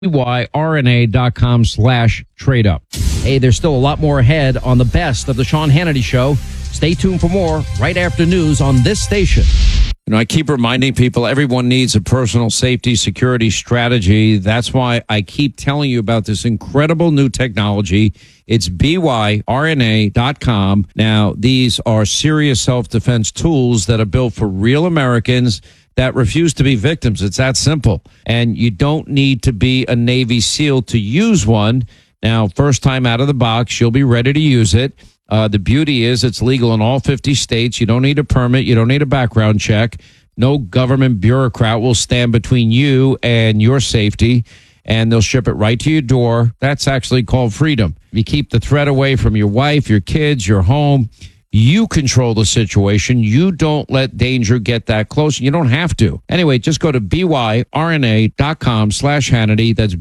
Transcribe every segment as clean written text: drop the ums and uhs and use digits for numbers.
BYRNA.com/trade up. Hey, there's still a lot more ahead on the best of the Sean Hannity Show. Stay tuned for more right after news on this station. You know, I keep reminding people everyone needs a personal safety security strategy. That's why I keep telling you about this incredible new technology. It's BYRNA.com. Now, these are serious self-defense tools that are built for real Americans that refuse to be victims. It's that simple. And you don't need to be a Navy SEAL to use one. Now, first time out of the box, you'll be ready to use it. The beauty is it's legal in all 50 states. You don't need a permit. You don't need a background check. No government bureaucrat will stand between you and your safety, and they'll ship it right to your door. That's actually called freedom. You keep the threat away from your wife, your kids, your home. You control the situation. You don't let danger get that close. You don't have to. Anyway, just go to BYRNA.com/Hannity. That's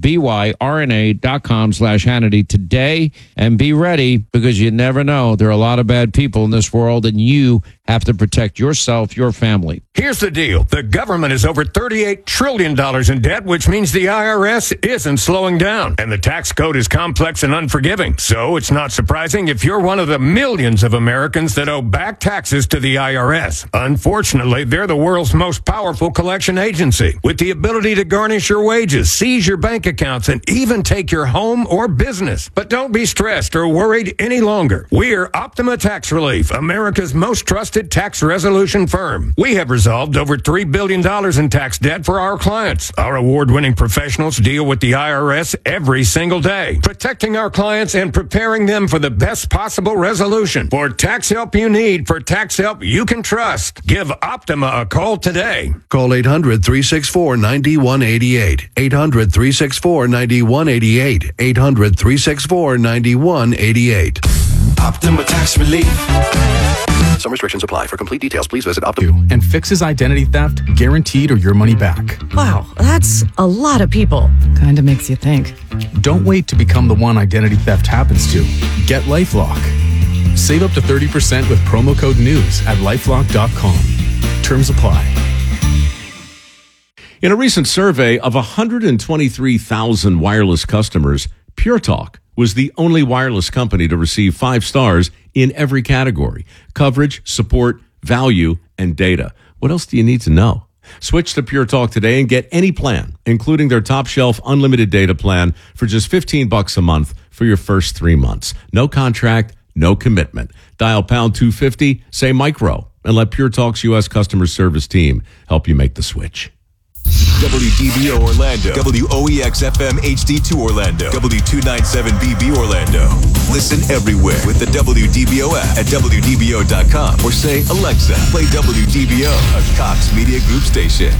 BYRNA.com/Hannity today, and be ready, because you never know. There are a lot of bad people in this world, and you have to protect yourself, your family. Here's the deal. The government is over $38 trillion in debt, which means the IRS isn't slowing down. And the tax code is complex and unforgiving. So it's not surprising if you're one of the millions of Americans that owe back taxes to the IRS. Unfortunately, they're the world's most powerful collection agency, with the ability to garnish your wages, seize your bank accounts, and even take your home or business. But don't be stressed or worried any longer. We're Optima Tax Relief, America's most trusted tax resolution firm. We have resolved over $3 billion in tax debt for our clients. Our award-winning professionals deal with the IRS every single day, protecting our clients and preparing them for the best possible resolution. For tax help you need, for tax help you can trust, give Optima a call today. Call 800-364-9188. 800-364-9188. 800-364-9188. Optima Tax Relief. Some restrictions apply. For complete details, please visit Optima. And fixes identity theft, guaranteed or your money back. Wow, that's a lot of people. Kinda makes you think. Don't wait to become the one identity theft happens to. Get LifeLock. Save up to 30% with promo code NEWS at lifelock.com. Terms apply. In a recent survey of 123,000 wireless customers, Pure Talk was the only wireless company to receive 5 stars in every category: coverage, support, value, and data. What else do you need to know? Switch to Pure Talk today and get any plan, including their top shelf unlimited data plan, for just $15 a month for your first 3 months. No contract, no commitment. Dial pound 250, say micro, and let Pure Talk's U.S. customer service team help you make the switch. WDBO Orlando, WOEX-FM HD2 Orlando, W297BB Orlando. Listen everywhere with the WDBO app at WDBO.com, or say, Alexa, play WDBO, a Cox Media Group station.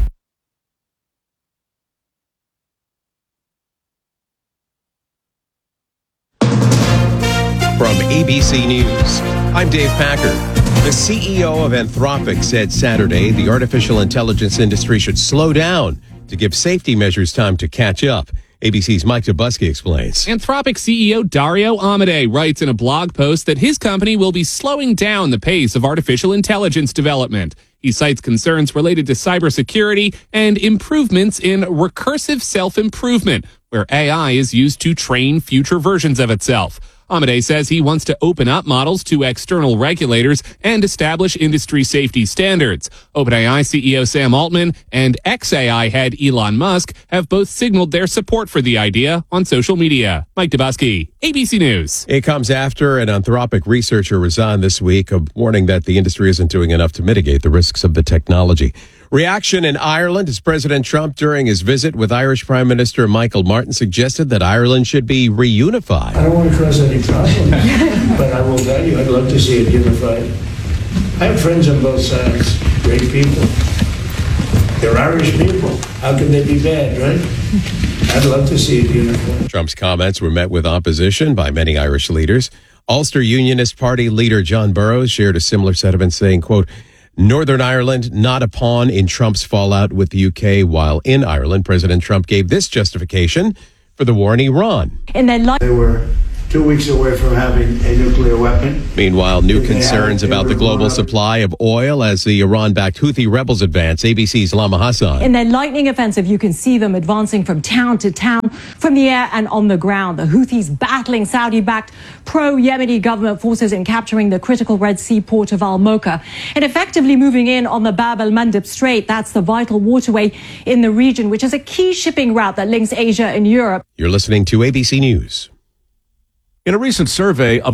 From ABC News, I'm Dave Packer. The CEO of Anthropic said Saturday the artificial intelligence industry should slow down to give safety measures time to catch up. ABC's Mike Jabuski explains. Anthropic CEO Dario Amodei writes in a blog post that his company will be slowing down the pace of artificial intelligence development. He cites concerns related to cybersecurity and improvements in recursive self-improvement, where AI is used to train future versions of itself. Amodei says he wants to open up models to external regulators and establish industry safety standards. OpenAI CEO Sam Altman and xAI head Elon Musk have both signaled their support for the idea on social media. Mike Jabuski, ABC News. It comes after an Anthropic researcher resigned this week, a warning that the industry isn't doing enough to mitigate the risks of the technology. Reaction in Ireland as President Trump, during his visit with Irish Prime Minister Michael Martin, suggested that Ireland should be reunified. I don't want to cause any problem, but I will tell you, I'd love to see it unified. I have friends on both sides, great people. They're Irish people. How can they be bad, right? I'd love to see it unified. Trump's comments were met with opposition by many Irish leaders. Ulster Unionist Party leader John Burrows shared a similar sentiment, saying, quote, Northern Ireland not a pawn in Trump's fallout with the UK, while in Ireland, President Trump gave this justification for the war in Iran. They were 2 weeks away from having a nuclear weapon. Meanwhile, new concerns about the global supply of oil as the Iran-backed Houthi rebels advance. ABC's Lama Hassan. In their lightning offensive, you can see them advancing from town to town, from the air and on the ground. The Houthis battling Saudi-backed pro-Yemeni government forces in capturing the critical Red Sea port of Al-Mocha and effectively moving in on the Bab el-Mandeb Strait. That's the vital waterway in the region, which is a key shipping route that links Asia and Europe. You're listening to ABC News. In a recent survey of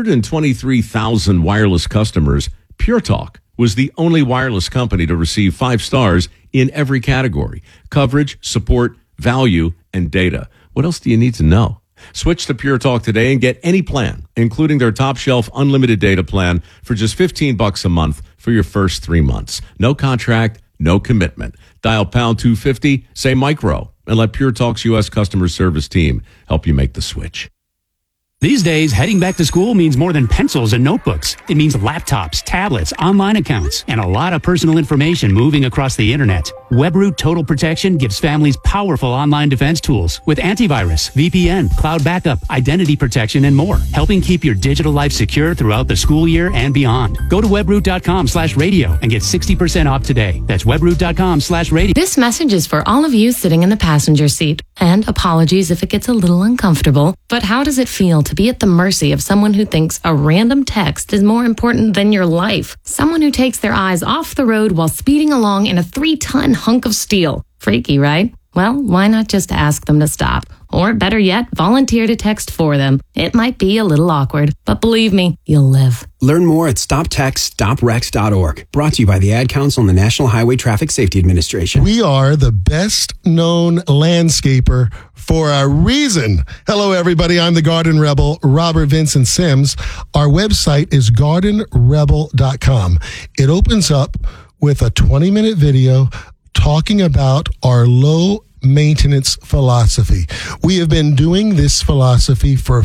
123,000 wireless customers, Pure Talk was the only wireless company to receive 5 stars in every category: coverage, support, value, and data. What else do you need to know? Switch to Pure Talk today and get any plan, including their top shelf unlimited data plan for just $15 a month for your first 3 months. No contract, no commitment. Dial pound 250, say micro, and let Pure Talk's U.S. customer service team help you make the switch. These days, heading back to school means more than pencils and notebooks. It means laptops, tablets, online accounts, and a lot of personal information moving across the internet. WebRoot Total Protection gives families powerful online defense tools with antivirus, VPN, cloud backup, identity protection, and more, helping keep your digital life secure throughout the school year and beyond. Go to webroot.com/radio and get 60% off today. That's webroot.com/radio. This message is for all of you sitting in the passenger seat. And apologies if it gets a little uncomfortable, but how does it feel to be at the mercy of someone who thinks a random text is more important than your life? Someone who takes their eyes off the road while speeding along in a 3-ton hunk of steel. Freaky, right? Well, why not just ask them to stop? Or better yet, volunteer to text for them. It might be a little awkward, but believe me, you'll live. Learn more at stoptextstoprex.org. Brought to you by the Ad Council and the National Highway Traffic Safety Administration. We are the best known landscaper for a reason. Hello, everybody. I'm the Garden Rebel, Robert Vincent Sims. Our website is gardenrebel.com. It opens up with a 20-minute video talking about our low maintenance philosophy. We have been doing this philosophy for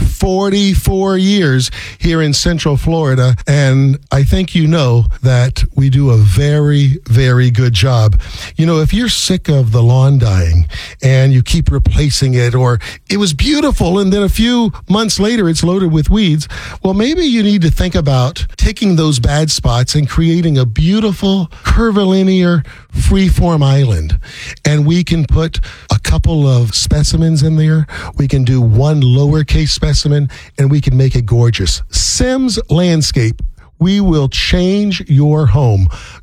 44 years here in Central Florida, and I think you know that we do a very, very good job. You know, if you're sick of the lawn dying and you keep replacing it, or it was beautiful and then a few months later it's loaded with weeds, well, maybe you need to think about taking those bad spots and creating a beautiful curvilinear freeform island. And we can put a couple of specimens in there. We can do one lowercase specimen, and we can make it gorgeous. Sims Landscape. We will change your home.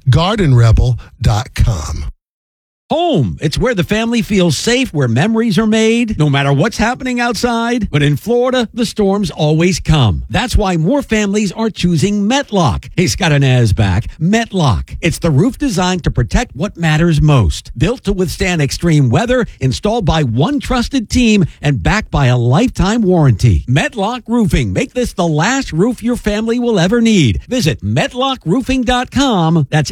GardenRebel.com. Home. It's where the family feels safe, where memories are made, no matter what's happening outside. But in Florida, the storms always come. That's why more families are choosing Metlock. Hey, Scott and Az back. Metlock. It's the roof designed to protect what matters most. Built to withstand extreme weather, installed by one trusted team, and backed by a lifetime warranty. Metlock Roofing. Make this the last roof your family will ever need. Visit MetlockRoofing.com. That's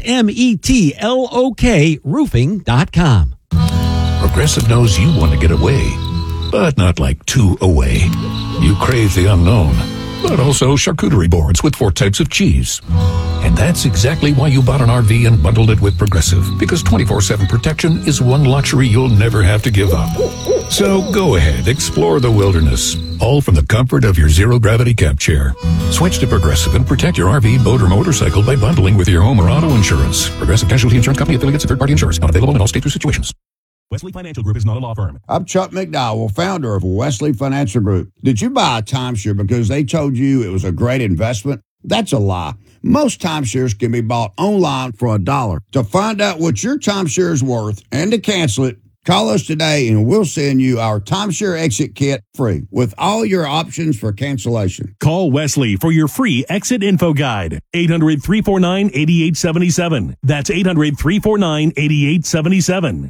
METLOK Roofing.com. Progressive knows you want to get away, but not like too away. You crave the unknown, but also charcuterie boards with 4 types of cheese. And that's exactly why you bought an RV and bundled it with Progressive, because 24/7 protection is one luxury you'll never have to give up. So go ahead, explore the wilderness, all from the comfort of your zero-gravity cab chair. Switch to Progressive and protect your RV, boat, or motorcycle by bundling with your home or auto insurance. Progressive Casualty Insurance Company, affiliates, and third-party insurers. Not available in all states or situations. Wesley Financial Group is not a law firm. I'm Chuck McDowell, founder of Wesley Financial Group. Did you buy a timeshare because they told you it was a great investment? That's a lie. Most timeshares can be bought online for $1. To find out what your timeshare is worth and to cancel it, call us today and we'll send you our timeshare exit kit free with all your options for cancellation. Call Wesley for your free exit info guide. 800-349-8877. That's 800-349-8877.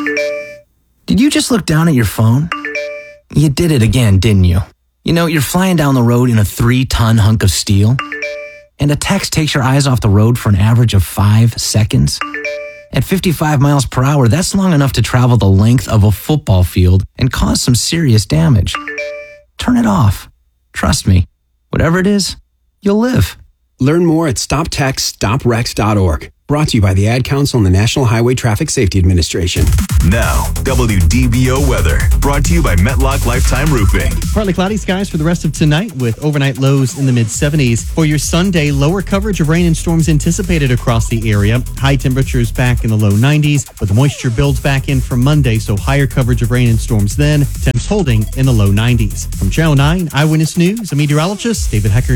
Did you just look down at your phone? You did it again, didn't you? You know, you're flying down the road in a 3-ton hunk of steel, and a text takes your eyes off the road for an average of 5 seconds. At 55 miles per hour, that's long enough to travel the length of a football field and cause some serious damage. Turn it off. Trust me, whatever it is, you'll live. Learn more at stoptextstoprex.org. Brought to you by the Ad Council and the National Highway Traffic Safety Administration. Now, WDBO weather, brought to you by Metlock Lifetime Roofing. Partly cloudy skies for the rest of tonight with overnight lows in the mid-70s. For your Sunday, lower coverage of rain and storms anticipated across the area. High temperatures back in the low 90s, but the moisture builds back in for Monday, so higher coverage of rain and storms then. Temps holding in the low 90s. From Channel 9 Eyewitness News, I'm meteorologist David Heckard.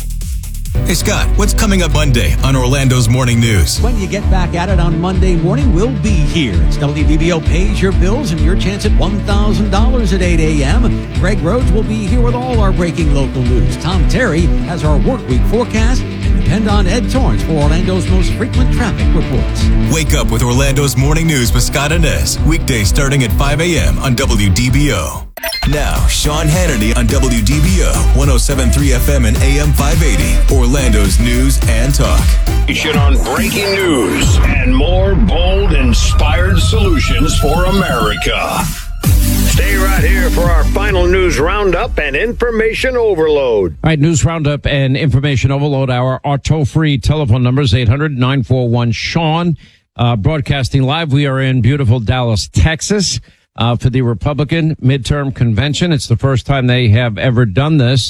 Hey, Scott, what's coming up Monday on Orlando's Morning News? When you get back at it on Monday morning, we'll be here. It's WDBO Pays Your Bills and your chance at $1,000 at 8 a.m. Greg Rhodes will be here with all our breaking local news. Tom Terry has our workweek forecast, and depend on Ed Torrance for Orlando's most frequent traffic reports. Wake up with Orlando's Morning News with Scott Inez. Weekdays starting at 5 a.m. on WDBO. Now, Sean Hannity on WDBO, 107.3 FM and AM 580, Orlando's News and Talk. On breaking news and more bold, inspired solutions for America. Stay right here for our final news roundup and information overload. All right, news roundup and information overload hour. Our toll-free telephone numbers, 800-941-SEAN. Broadcasting live. We are in beautiful Dallas, Texas. For the Republican midterm convention. It's the first time they have ever done this.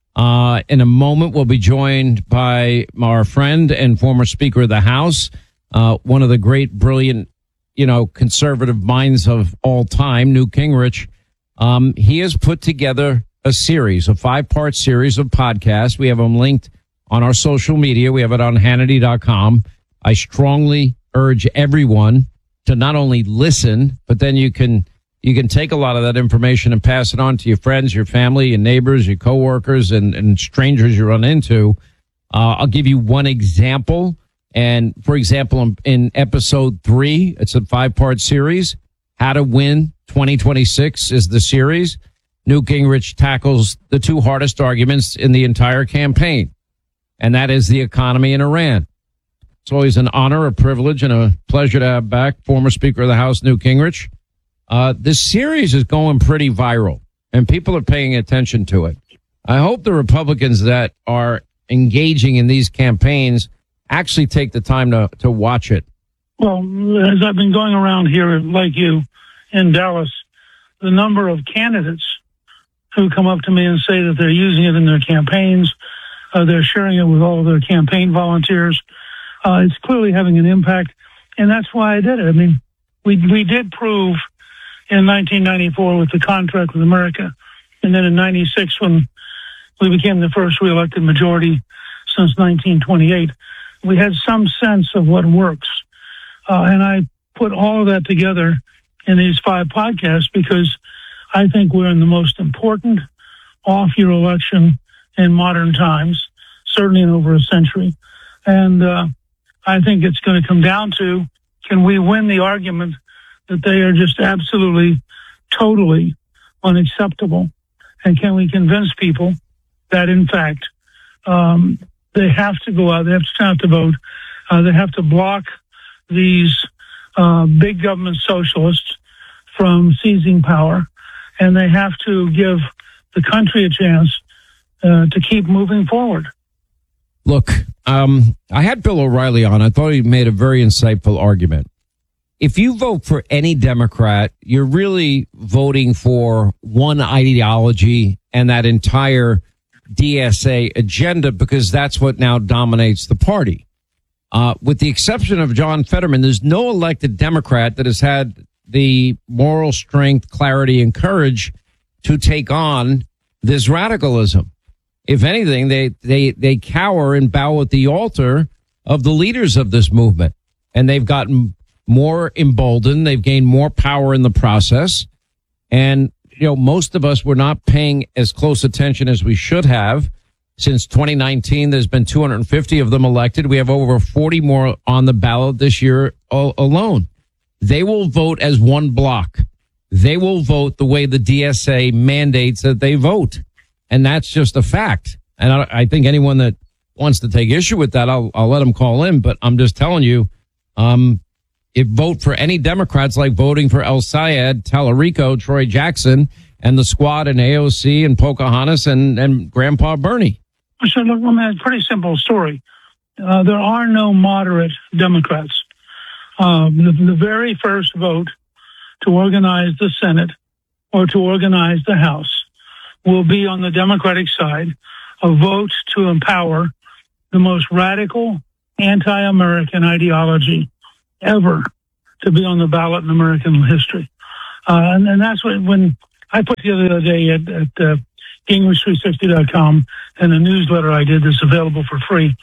In a moment, we'll be joined by our friend and former Speaker of the House, one of the great, brilliant, conservative minds of all time, Newt Gingrich. He has put together a 5-part series of podcasts. We have them linked on our social media. We have it on Hannity.com. I strongly urge everyone to not only listen, but then you can take a lot of that information and pass it on to your friends, your family, your neighbors, your coworkers, and strangers you run into. I'll give you one example. And for example, in episode 3, it's a 5-part series. How to Win 2026 is the series. Newt Gingrich tackles the 2 hardest arguments in the entire campaign, and that is the economy in Iran. It's always an honor, a privilege, and a pleasure to have back former Speaker of the House, Newt Gingrich. This series is going pretty viral, and people are paying attention to it. I hope the Republicans that are engaging in these campaigns actually take the time to watch it. Well, as I've been going around here, like you, in Dallas, the number of candidates who come up to me and say that they're using it in their campaigns, they're sharing it with all of their campaign volunteers, it's clearly having an impact, and that's why I did it. I mean, we did prove in 1994 with the contract with America, and then in 96 when we became the first reelected majority since 1928, we had some sense of what works. And I put all of that together in these 5 podcasts because I think we're in the most important off-year election in modern times, certainly in over a century. And I think it's going to come down to, can we win the argument that they are just absolutely, totally unacceptable? And can we convince people that, in fact, they have to go out, they have to turn out to vote, they have to block these big government socialists from seizing power, and they have to give the country a chance to keep moving forward. Look, I had Bill O'Reilly on. I thought he made a very insightful argument. If you vote for any Democrat, you're really voting for one ideology and that entire DSA agenda, because that's what now dominates the party. With the exception of John Fetterman, there's no elected Democrat that has had the moral strength, clarity, and courage to take on this radicalism. If anything, they cower and bow at the altar of the leaders of this movement, and they've gotten more emboldened. They've gained more power in the process. And, most of us were not paying as close attention as we should have. Since 2019, there's been 250 of them elected. We have over 40 more on the ballot this year alone. They will vote as one block. They will vote the way the DSA mandates that they vote. And that's just a fact. And I think anyone that wants to take issue with that, I'll let them call in. But I'm just telling you, if vote for any Democrats like voting for El Sayed, Tallarico, Troy Jackson, and the squad and AOC and Pocahontas and Grandpa Bernie. So look, I mean, a pretty simple story. there are no moderate Democrats. The very first vote to organize the Senate or to organize the House will be on the Democratic side, a vote to empower the most radical anti-American ideology ever to be on the ballot in American history. And that's when I put the other day at Gingrich360.com and a newsletter I did that's available for free,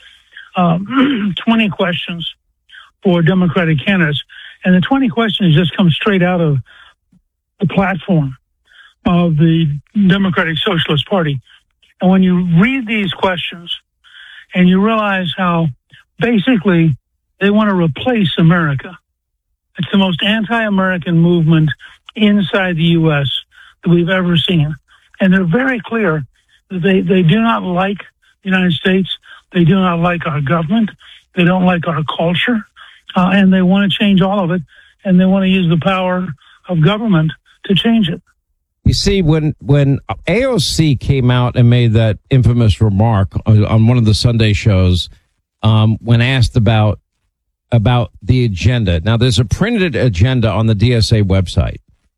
20 questions for Democratic candidates. And the 20 questions just come straight out of the platform of the Democratic Socialist Party. And when you read these questions and you realize how basically they want to replace America, it's the most anti-American movement inside the U.S. that we've ever seen. And they're very clear that they do not like the United States. They do not like our government. They don't like our culture. And they want to change all of it. And they want to use the power of government to change it. You see, when AOC came out and made that infamous remark on one of the Sunday shows, when asked about the agenda. Now, there's a printed agenda on the DSA website.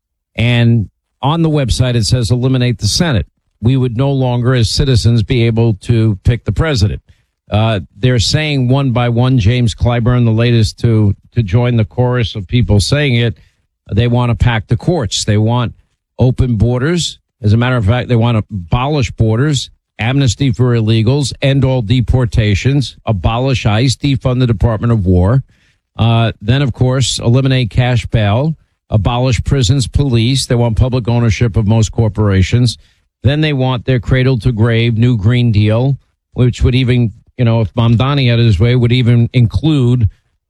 And on the website, it says eliminate the Senate. We would no longer, as citizens, be able to pick the president. They're saying one by one, James Clyburn, the latest to join the chorus of people saying it, they want to pack the courts. They want open borders. As a matter of fact, they want to abolish borders, amnesty for illegals, end all deportations, abolish ICE, defund the Department of War. Then, of course, eliminate cash bail, abolish prisons, police. They want public ownership of most corporations. Then they want their cradle to grave new Green Deal, which would even, if Mamdani had his way, would even include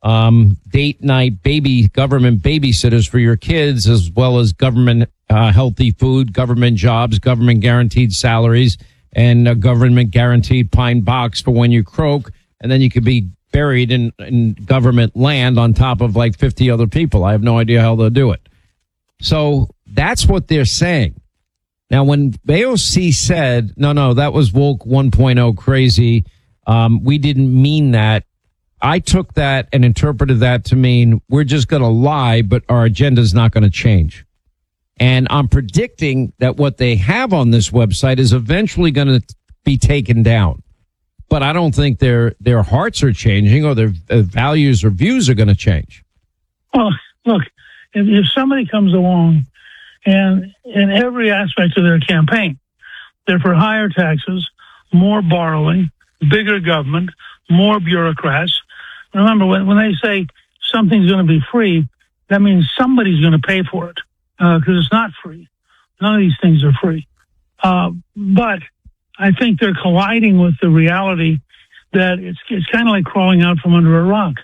date night government babysitters for your kids, as well as government healthy food, government jobs, government guaranteed salaries, and a government guaranteed pine box for when you croak, and then you could be buried in government land on top of like 50 other people. I have no idea how they'll do it. So that's what they're saying. Now, when AOC said, no, that was woke 1.0 crazy, we didn't mean that. I took that and interpreted that to mean we're just going to lie, but our agenda is not going to change. And I'm predicting that what they have on this website is eventually going to be taken down. But I don't think their hearts are changing or their values or views are going to change. Well, look, if somebody comes along and in every aspect of their campaign, they're for higher taxes, more borrowing, bigger government, more bureaucrats. Remember, when they say something's going to be free, that means somebody's going to pay for it because it's not free. None of these things are free. But I think they're colliding with the reality that it's kind of like crawling out from under a rock.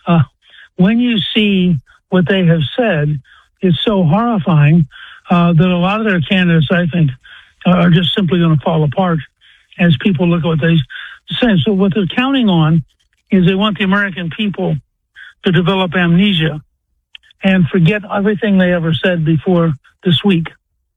When you see what they have said, it's so horrifying that a lot of their candidates, I think, are just simply going to fall apart as people look at what they say. So what they're counting on is they want the American people to develop amnesia and forget everything they ever said before this week.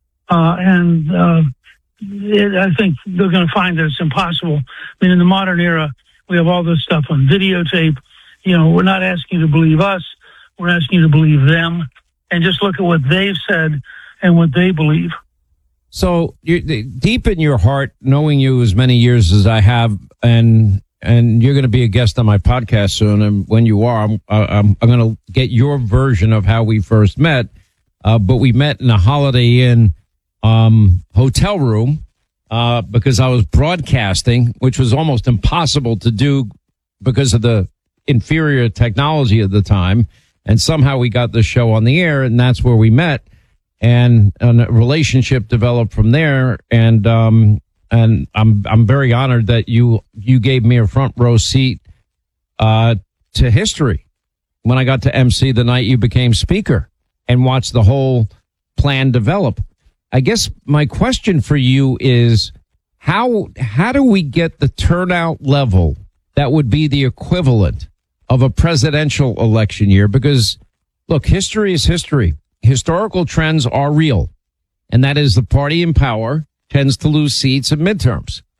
I think they're going to find that it's impossible. I mean, in the modern era, we have all this stuff on videotape. We're not asking you to believe us. We're asking you to believe them. And just look at what they've said and what they believe. So deep in your heart, knowing you as many years as I have, and you're going to be a guest on my podcast soon. And when you are, I'm going to get your version of how we first met. But we met in a Holiday Inn hotel room because I was broadcasting, which was almost impossible to do because of the inferior technology at the time. And somehow we got the show on the air, and that's where we met. And a relationship developed from there. And I'm very honored that you gave me a front row seat to history when I got to MC the night you became speaker and watched the whole plan develop. I guess my question for you is how do we get the turnout level that would be the equivalent of a presidential election year? Because look, history is history. Historical trends are real, and that is the party in power tends to lose seats at midterms.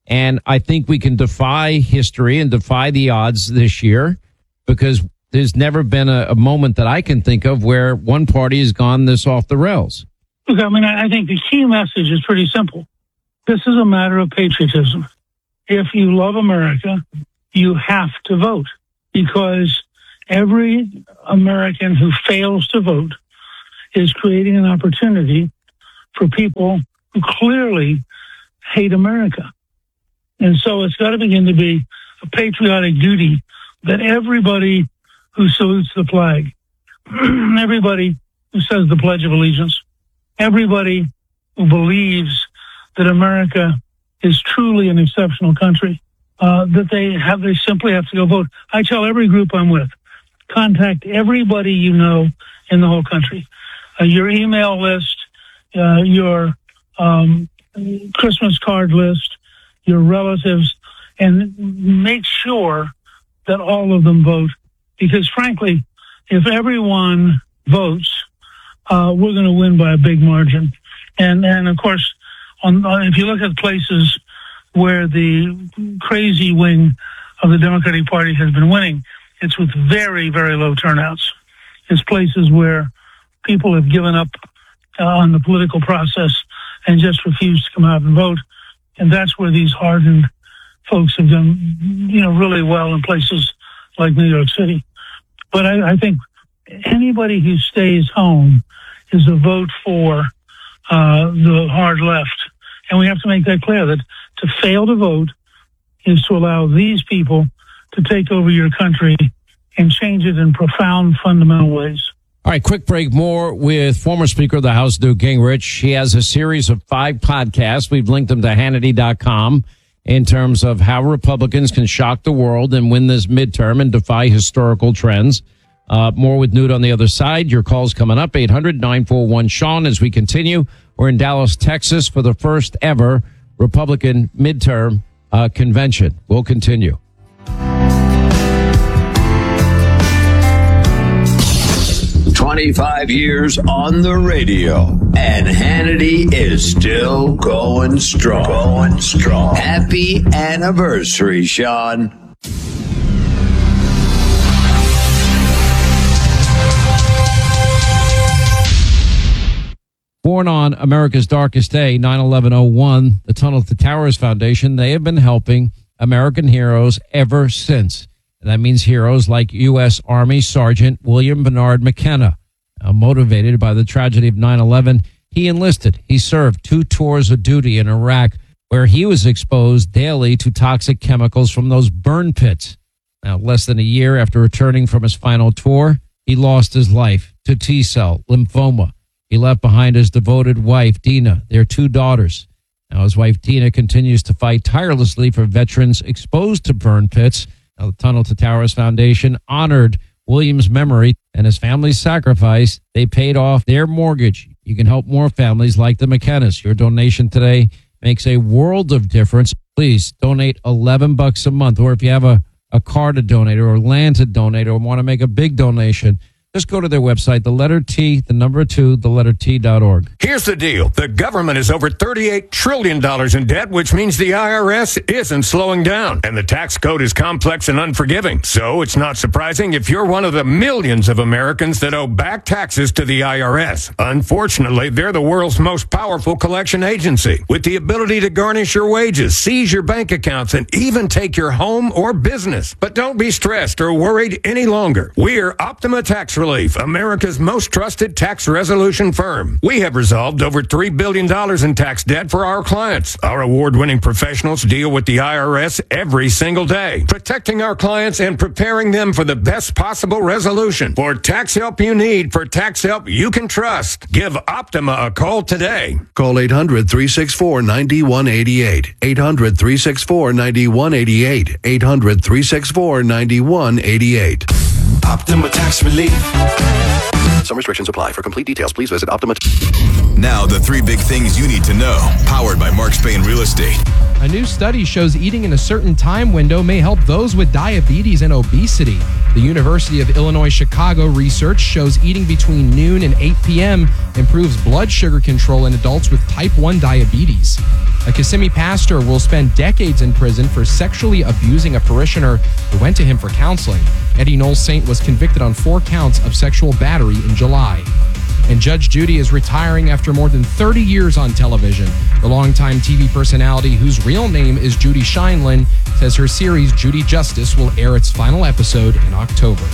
And I think we can defy history and defy the odds this year because there's never been a moment that I can think of where one party has gone this off the rails. Look, I mean, I think the key message is pretty simple. This is a matter of patriotism. If you love America, you have to vote because every American who fails to vote is creating an opportunity for people who clearly hate America. And so it's got to begin to be a patriotic duty that everybody who salutes the flag, everybody who says the Pledge of Allegiance, everybody who believes that America is truly an exceptional country, that they simply have to go vote. I tell every group I'm with, contact everybody you know in the whole country, your email list, your Christmas card list, your relatives, and make sure that all of them vote. Because frankly, if everyone votes, we're going to win by a big margin. And of course, if you look at places where the crazy wing of the Democratic Party has been winning, it's with very, very low turnouts. It's places where people have given up on the political process and just refused to come out and vote. And that's where these hardened folks have done, really well in places like New York City. But I think anybody who stays home is a vote for the hard left. And we have to make that clear, that to fail to vote is to allow these people to take over your country and change it in profound, fundamental ways. All right, quick break. More with former Speaker of the House, Newt Gingrich. He has a series of 5 podcasts. We've linked them to Hannity.com in terms of how Republicans can shock the world and win this midterm and defy historical trends. More with Newt on the other side. Your call's coming up, 800-941-SEAN. As we continue, we're in Dallas, Texas for the first ever Republican midterm convention. We'll continue. "25 years on the radio, and Hannity is still going strong. Happy anniversary, Sean." Born on America's darkest day, 9/11/01, the Tunnel to Towers Foundation, they have been helping American heroes ever since. And that means heroes like U.S. Army Sergeant William Bernard McKenna. Motivated by the tragedy of 9/11, he enlisted. He served 2 tours of duty in Iraq, where he was exposed daily to toxic chemicals from those burn pits. Now, less than a year after returning from his final tour, he lost his life to T-cell lymphoma. He left behind his devoted wife, Dina, their 2 daughters. Now, his wife, Dina, continues to fight tirelessly for veterans exposed to burn pits. Now, the Tunnel to Towers Foundation honored William's memory and his family's sacrifice. They paid off their mortgage. You can help more families like the McKennas. Your donation today makes a world of difference. Please donate $11 a month. Or if you have a car to donate or land to donate or want to make a big donation, just go to their website, the letter T, the number 2, the letter T.org. Here's the deal. The government is over $38 trillion in debt, which means the IRS isn't slowing down. And the tax code is complex and unforgiving. So it's not surprising if you're one of the millions of Americans that owe back taxes to the IRS. Unfortunately, they're the world's most powerful collection agency, with the ability to garnish your wages, seize your bank accounts, and even take your home or business. But don't be stressed or worried any longer. We're Optima Tax Relief, America's most trusted tax resolution firm. We have resolved over $3 billion in tax debt for our clients. Our award-winning professionals deal with the IRS every single day, protecting our clients and preparing them for the best possible resolution. For tax help you need, for tax help you can trust, give Optima a call today. Call 800-364-9188. 800-364-9188. 800-364-9188. Optima Tax Relief. Some restrictions apply. For complete details, please visit Optima. Now, the 3 big things you need to know. Powered by Mark Spain Real Estate. A new study shows eating in a certain time window may help those with diabetes and obesity. The University of Illinois Chicago research shows eating between noon and 8 p.m. improves blood sugar control in adults with type 1 diabetes. A Kissimmee pastor will spend decades in prison for sexually abusing a parishioner who went to him for counseling. Eddie Knowles Saint was convicted on 4 counts of sexual battery in July. And Judge Judy is retiring after more than 30 years on television. The longtime TV personality, whose real name is Judy Scheinlin, says her series Judy Justice will air its final episode in October.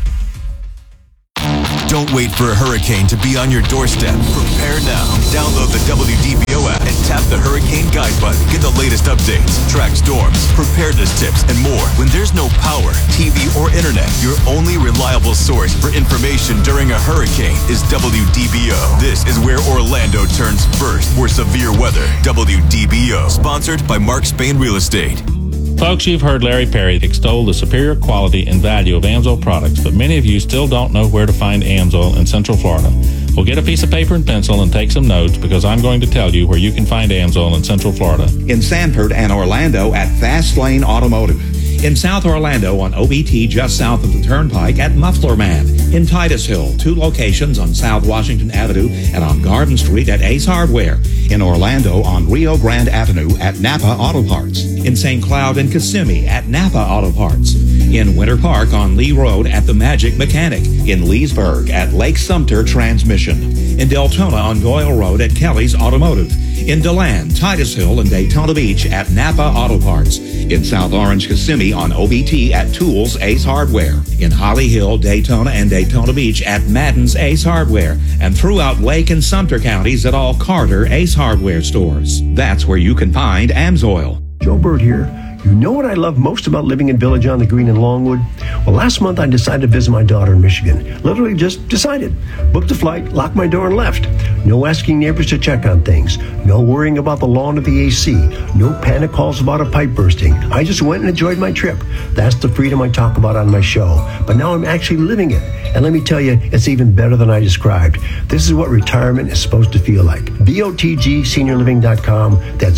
Don't wait for a hurricane to be on your doorstep. Prepare now. Download the WDBO app and tap the Hurricane Guide button. Get the latest updates, track storms, preparedness tips, and more. When there's no power, TV, or internet, your only reliable source for information during a hurricane is WDBO. This is where Orlando turns first for severe weather. WDBO. Sponsored by Mark Spain Real Estate. Folks, you've heard Larry Perry extol the superior quality and value of Amsoil products, but many of you still don't know where to find Amsoil in Central Florida. Well, get a piece of paper and pencil and take some notes, because I'm going to tell you where you can find Amsoil in Central Florida. In Sanford and Orlando at Fast Lane Automotive. In South Orlando on OBT just south of the Turnpike at Muffler Man. In Titusville, 2 locations on South Washington Avenue and on Garden Street at Ace Hardware. In Orlando on Rio Grande Avenue at Napa Auto Parts. In St. Cloud and Kissimmee at Napa Auto Parts. In Winter Park on Lee Road at The Magic Mechanic. In Leesburg at Lake Sumter Transmission. In Deltona on Doyle Road at Kelly's Automotive. In DeLand, Titusville, and Daytona Beach at Napa Auto Parts. In South Orange, Kissimmee on OBT at Tools Ace Hardware. In Holly Hill, Daytona, and Daytona Beach at Madden's Ace Hardware. And throughout Lake and Sumter counties at all Carter Ace Hardware stores. That's where you can find Amsoil. Joe Bird here. You know what I love most about living in Village on the Green in Longwood? Well, last month I decided to visit my daughter in Michigan. Literally just decided. Booked a flight, locked my door, and left. No asking neighbors to check on things. No worrying about the lawn or the AC. No panic calls about a pipe bursting. I just went and enjoyed my trip. That's the freedom I talk about on my show. But now I'm actually living it. And let me tell you, it's even better than I described. This is what retirement is supposed to feel like. VOTGseniorliving.com. That's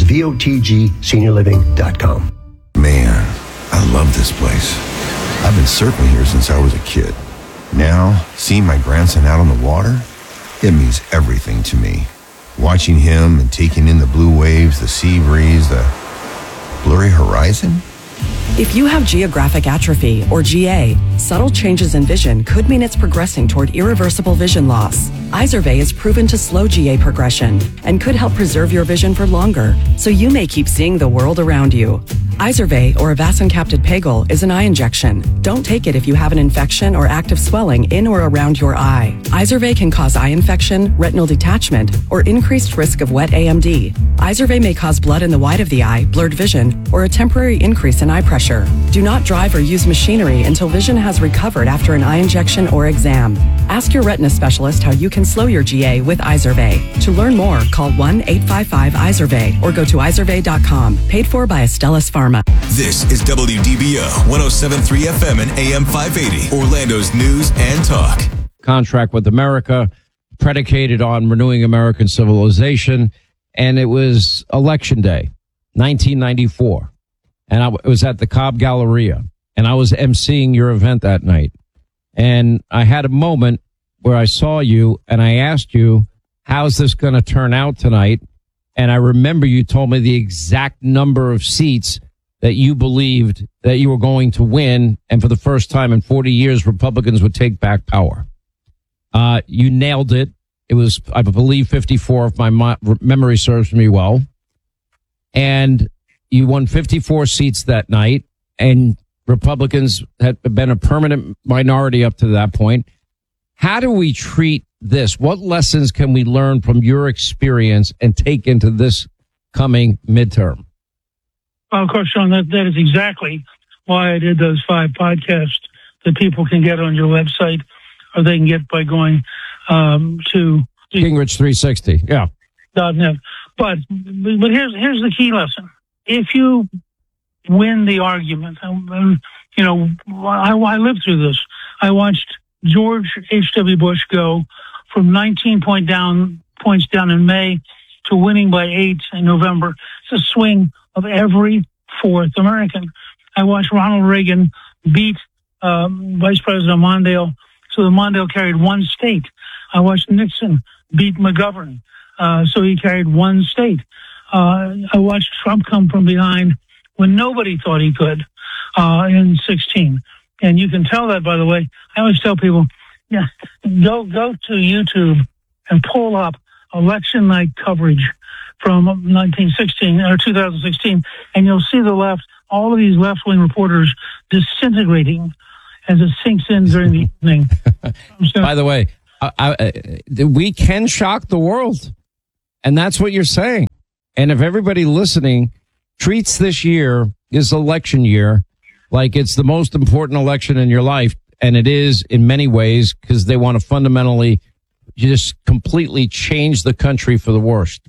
VOTGseniorliving.com. Man, I love this place. I've been surfing here since I was a kid. Now, seeing my grandson out on the water, it means everything to me. Watching him and taking in the blue waves, the sea breeze, the blurry horizon. If you have geographic atrophy, or GA, subtle changes in vision could mean it's progressing toward irreversible vision loss. Izervay is proven to slow GA progression and could help preserve your vision for longer, so you may keep seeing the world around you. Izervay, or avacincaptad pegol, is an eye injection. Don't take it if you have an infection or active swelling in or around your eye. Izervay can cause eye infection, retinal detachment, or increased risk of wet AMD. Izervay may cause blood in the white of the eye, blurred vision, or a temporary increase in eye pressure. Do not drive or use machinery until vision has recovered after an eye injection or exam. Ask your retina specialist how you can slow your GA with Izervay. To learn more, call 1-855-IZERVAY or go to izervay.com. Paid for by Astellas Pharma. This is WDBO 107.3 FM and AM 580, Orlando's news and talk. Contract with America, predicated on renewing American civilization, and it was Election Day, 1994. And I was at the Cobb Galleria, and I was emceeing your event that night. And I had a moment where I saw you, and I asked you, how's this going to turn out tonight? And I remember you told me the exact number of seats that you believed that you were going to win, and for the first time in 40 years, Republicans would take back power. You nailed it. It was, I believe, 54, if my memory serves me well. And you won 54 seats that night, and Republicans had been a permanent minority up to that point. How do we treat this? What lessons can we learn from your experience and take into this coming midterm? Well, of course, Sean, that is exactly why I did those 5 podcasts that people can get on your website, or they can get by going to Gingrich 360. Yeah. .net. But here's the key lesson. If you win the argument, you know, I lived through this. I watched George H.W. Bush go from 19 points down in May to winning by 8 in November. It's a swing of every fourth American. I watched Ronald Reagan beat Vice President Mondale. So the Mondale carried one state. I watched Nixon beat McGovern. So he carried one state. I watched Trump come from behind when nobody thought he could in 16. And you can tell that, by the way. I always tell people, go to YouTube and pull up election night coverage from 1916 or 2016, and you'll see the left, all of these left-wing reporters disintegrating as it sinks in during the evening. By the way, we can shock the world, and that's what you're saying. And if everybody listening treats this year, this election year, like it's the most important election in your life, and it is in many ways, because they want to fundamentally just completely change the country for the worst.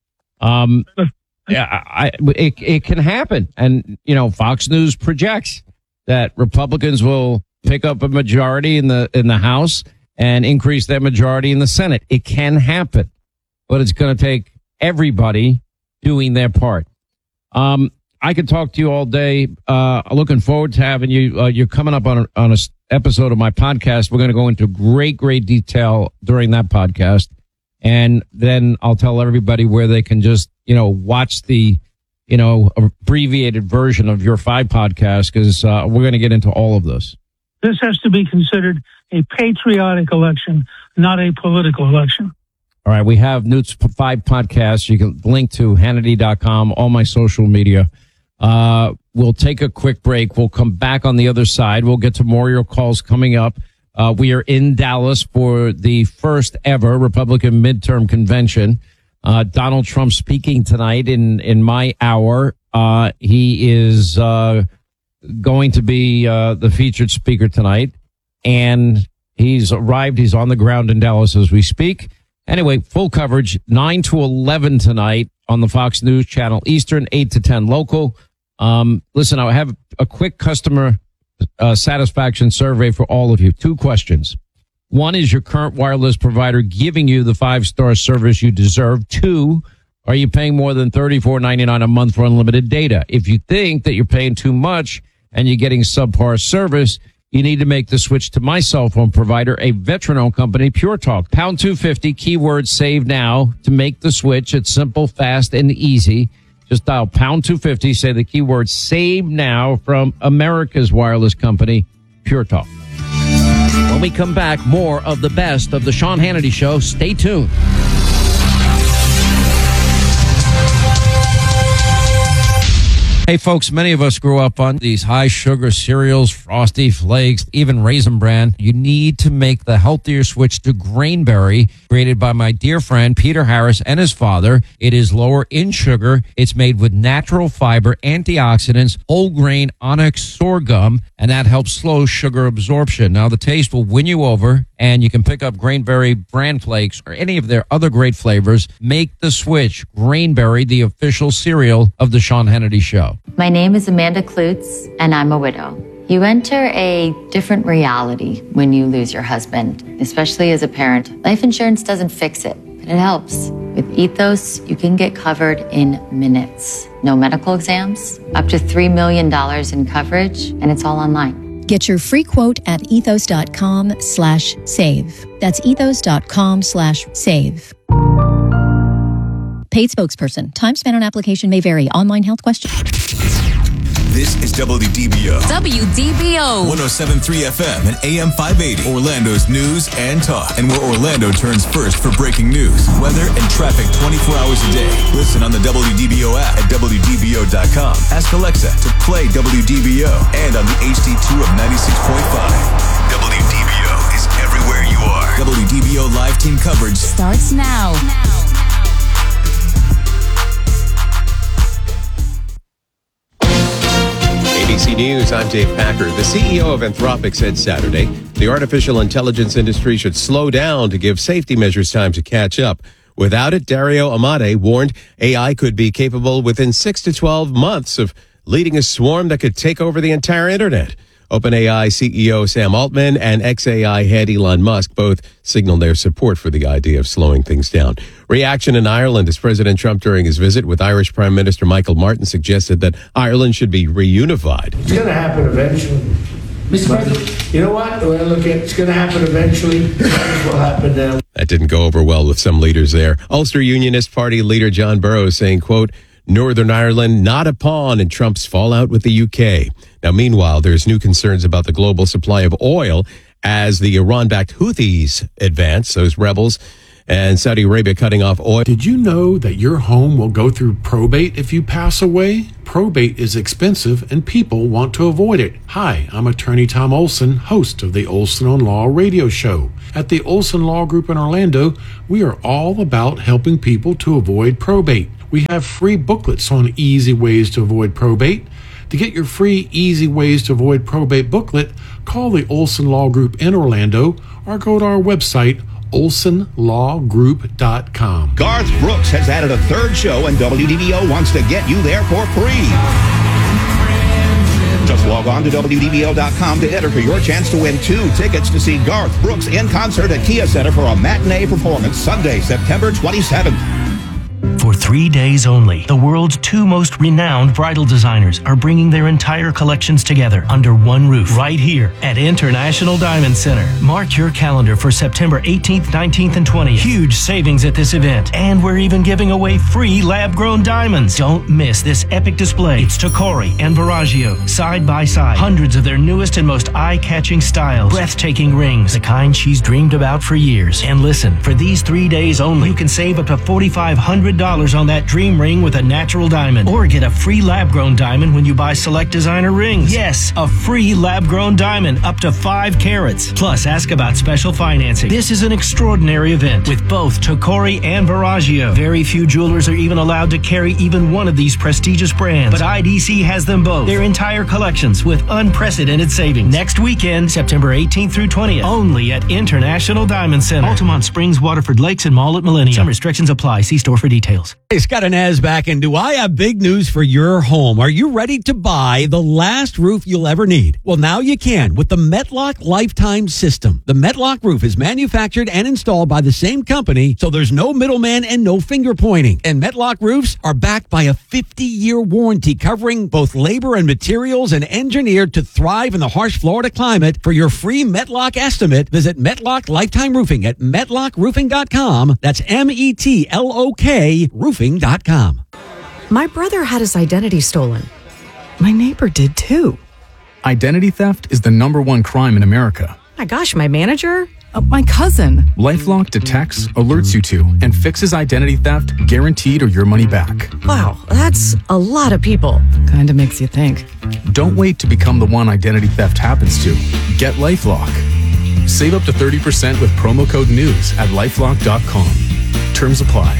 It can happen. And, Fox News projects that Republicans will pick up a majority in the House and increase their majority in the Senate. It can happen, but it's going to take everybody doing their part. I could talk to you all day. Looking forward to having you. You're coming up on a episode of my podcast. We're going to go into great detail during that podcast. And then I'll tell everybody where they can just, watch the, abbreviated version of your 5 podcast, because we're going to get into all of this. This has to be considered a patriotic election, not a political election. All right. We have Newt's 5 podcasts. You can link to Hannity.com, all my social media. We'll take a quick break. We'll come back on the other side. We'll get to more of your calls coming up. We are in Dallas for the first ever Republican midterm convention. Donald Trump speaking tonight in my hour. He is going to be the featured speaker tonight, and he's arrived. He's on the ground in Dallas as we speak. Anyway, full coverage 9 to 11 tonight on the Fox News Channel Eastern, 8 to 10 local. Listen, I have a quick customer satisfaction survey for all of you. 2 questions. 1, is your current wireless provider giving you the 5-star service you deserve? 2, are you paying more than $34.99 a month for unlimited data? If you think that you're paying too much and you're getting subpar service, you need to make the switch to my cell phone provider, a veteran-owned company, Pure Talk. Pound 250, keyword save now to make the switch. It's simple, fast, and easy. Just dial pound 250, say the keyword save now from America's wireless company, Pure Talk. When we come back, more of the best of the Sean Hannity Show. Stay tuned. Hey, folks, many of us grew up on these high-sugar cereals, Frosty Flakes, even Raisin Bran. You need to make the healthier switch to Grainberry, created by my dear friend Peter Harris and his father. It is lower in sugar. It's made with natural fiber, antioxidants, whole grain onyx sorghum, and that helps slow sugar absorption. Now, the taste will win you over, and you can pick up Grainberry Bran Flakes or any of their other great flavors. Make the switch. Grainberry, the official cereal of the Sean Hannity Show. My name is Amanda Klutz, and I'm a widow. You enter a different reality when you lose your husband, especially as a parent. Life insurance doesn't fix it, but it helps. With Ethos, you can get covered in minutes. No medical exams, up to $3 million in coverage, and it's all online. Get your free quote at ethos.com/save. That's ethos.com/save. Paid spokesperson. Time spent on application may vary. Online health question. This is WDBO. WDBO. 107.3 FM and AM 580. Orlando's news and talk. And where Orlando turns first for breaking news, weather, and traffic 24 hours a day. Listen on the WDBO app at WDBO.com. Ask Alexa to play WDBO and on the HD2 of 96.5. WDBO is everywhere you are. WDBO live team coverage starts now. ABC News, I'm Dave Packer. The CEO of Anthropic said Saturday the artificial intelligence industry should slow down to give safety measures time to catch up. Without it, Dario Amodei warned AI could be capable within 6 to 12 months of leading a swarm that could take over the entire internet. OpenAI CEO Sam Altman and xAI head Elon Musk both signaled their support for the idea of slowing things down. Reaction in Ireland as President Trump, during his visit with Irish Prime Minister Michael Martin, suggested that Ireland should be reunified. It's going to happen eventually. Mr. President, you know what? Well, look, it's going to happen eventually. It will happen now. That didn't go over well with some leaders there. Ulster Unionist Party leader John Burrows saying, quote, Northern Ireland not a pawn in Trump's fallout with the UK. Now, meanwhile, there's new concerns about the global supply of oil as the Iran-backed Houthis advance, those rebels, and Saudi Arabia cutting off oil. Did you know that your home will go through probate if you pass away? Probate is expensive and people want to avoid it. Hi, I'm attorney Tom Olson, host of the Olson on Law radio show. At the Olson Law Group in Orlando, we are all about helping people to avoid probate. We have free booklets on easy ways to avoid probate. To get your free Easy Ways to Avoid Probate booklet, call the Olson Law Group in Orlando or go to our website, olsonlawgroup.com. Garth Brooks has added a third show, and WDBO wants to get you there for free. Just log on to WDBO.com to enter for your chance to win 2 tickets to see Garth Brooks in concert at Kia Center for a matinee performance Sunday, September 27th. For 3 days only, the world's 2 most renowned bridal designers are bringing their entire collections together under one roof right here at International Diamond Center. Mark your calendar for September 18th, 19th, and 20th. Huge savings at this event, and we're even giving away free lab-grown diamonds. Don't miss this epic display. It's Tocori and Verragio, side by side. Hundreds of their newest and most eye-catching styles. Breathtaking rings, the kind she's dreamed about for years. And listen, for these 3 days only, you can save up to $4,500 on that dream ring with a natural diamond, or get a free lab-grown diamond when you buy select designer rings. Yes, a free lab-grown diamond up to 5 carats. Plus, ask about special financing. This is an extraordinary event with both Tocori and Verragio. Very few jewelers are even allowed to carry even one of these prestigious brands, but IDC has them both. Their entire collections with unprecedented savings. Next weekend, September 18th through 20th, only at International Diamond Center, Altamont Springs, Waterford Lakes, and Mall at Millennium. Some restrictions apply. See store for details. Hey, Scott and Az back, and do I have big news for your home? Are you ready to buy the last roof you'll ever need? Well, now you can with the Metlock Lifetime System. The Metlock roof is manufactured and installed by the same company, so there's no middleman and no finger pointing. And Metlock roofs are backed by a 50-year warranty covering both labor and materials and engineered to thrive in the harsh Florida climate. For your free Metlock estimate, visit Metlock Lifetime Roofing at metlockroofing.com. That's METLOK roofing.com. My brother had his identity stolen. My neighbor did too. Identity theft is the #1 crime in America. My gosh, my manager? My cousin. LifeLock detects, alerts you to, and fixes identity theft, guaranteed or your money back. Wow, that's a lot of people. Kinda makes you think. Don't wait to become the one identity theft happens to. Get LifeLock. Save up to 30% with promo code NEWS at LifeLock.com. Terms apply.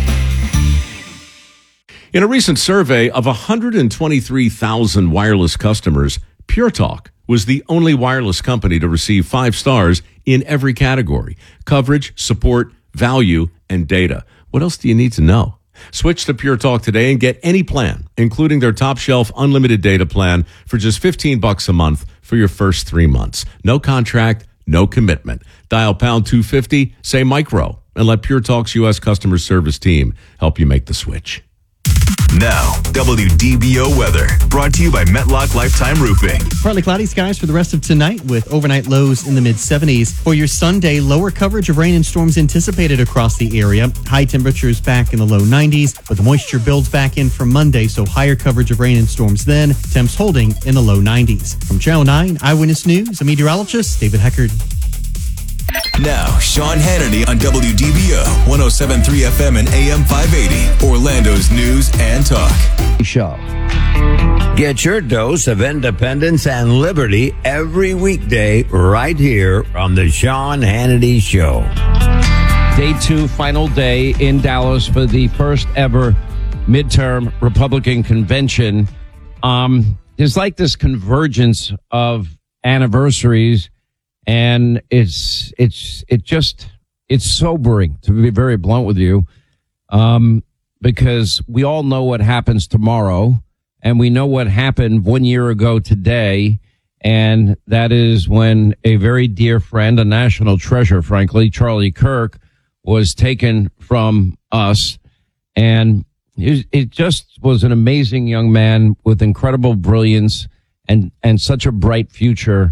In a recent survey of 123,000 wireless customers, Pure Talk was the only wireless company to receive 5 stars in every category: coverage, support, value, and data. What else do you need to know? Switch to Pure Talk today and get any plan, including their top shelf unlimited data plan for just $15 a month for your first 3 months. No contract, no commitment. Dial pound 250, say micro, and let Pure Talk's U.S. customer service team help you make the switch. Now, WDBO weather, brought to you by Metlock Lifetime Roofing. Partly cloudy skies for the rest of tonight with overnight lows in the mid-70s. For your Sunday, lower coverage of rain and storms anticipated across the area. High temperatures back in the low 90s, but the moisture builds back in from Monday, so higher coverage of rain and storms then. Temps holding in the low 90s. From Channel 9 Eyewitness News, I'm meteorologist David Heckard. Now, Sean Hannity on WDBO, 107.3 FM and AM 580, Orlando's news and talk. Show. Get your dose of independence and liberty every weekday right here on the Sean Hannity Show. Day 2, final day in Dallas for the first ever midterm Republican convention. There's like this convergence of anniversaries, and it's sobering, to be very blunt with you, because we all know what happens tomorrow, and we know what happened 1 year ago today, and that is when a very dear friend, a national treasure, frankly, Charlie Kirk, was taken from us, and it just was an amazing young man with incredible brilliance and such a bright future.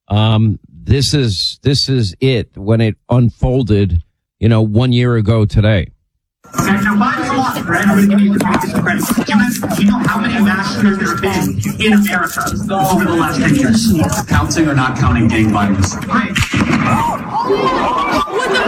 This is it when it unfolded, 1 year ago today. Okay, now by the law, right? I'm going to give you some credit. Do you know how many massacres there have been in America over the last 10 years? Counting or not counting gang violence? Right. What the